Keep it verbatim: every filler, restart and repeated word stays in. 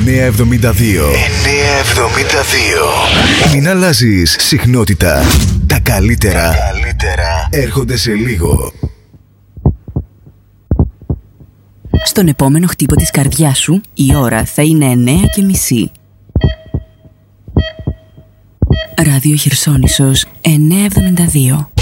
εννιακόσια εβδομήντα δύο. εννιακόσια εβδομήντα δύο. Μην αλλάζεις συχνότητα. Τα καλύτερα, Τα καλύτερα έρχονται σε λίγο. Στον επόμενο χτύπο της καρδιάς σου η ώρα θα είναι εννέα και μισή. Ράδιο Χερσόνησος εννιακόσια εβδομήντα δύο.